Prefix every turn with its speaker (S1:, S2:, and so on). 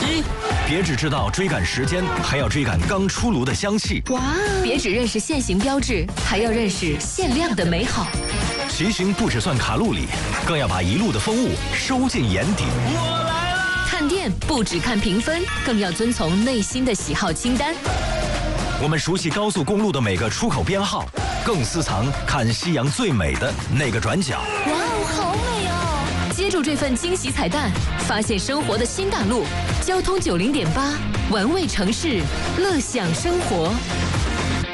S1: 1，别只知道追赶时间，还要追赶刚出炉的香气。
S2: 哇！别只认识限行标志，还要认识限量的美好。
S1: 骑行不只算卡路里，更要把一路的风物收进眼底。
S3: 我来了！
S2: 看店不只看评分，更要遵从内心的喜好清单。
S1: 我们熟悉高速公路的每个出口编号，更私藏看夕阳最美的那个转角。
S2: 哇哦，好美哦！接住这份惊喜彩蛋，发现生活的新大陆。交通90.8，玩味城市，乐享生活。